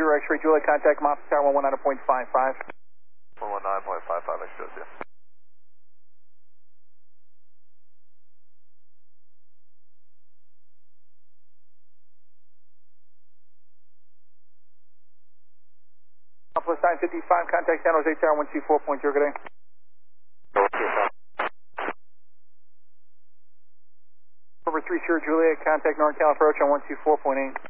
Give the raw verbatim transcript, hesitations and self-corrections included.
Zero X-ray Juliet, contact Moffitt Tower one one nine point five five. one one nine point five five, X-ray, yeah. Plus nine fifty-five, contact San Jose Tower one two four point zero, good day. Over three Sierra Juliet, contact North California on one two four point eight.